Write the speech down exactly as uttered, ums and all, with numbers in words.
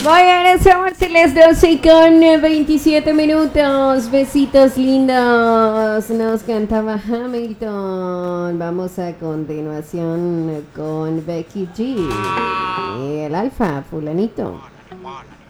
Bueno, somos las doce con veintisiete minutos. Besitos lindos. Nos cantaba Hamilton. Vamos a continuación con Becky G. El alfa, fulanito.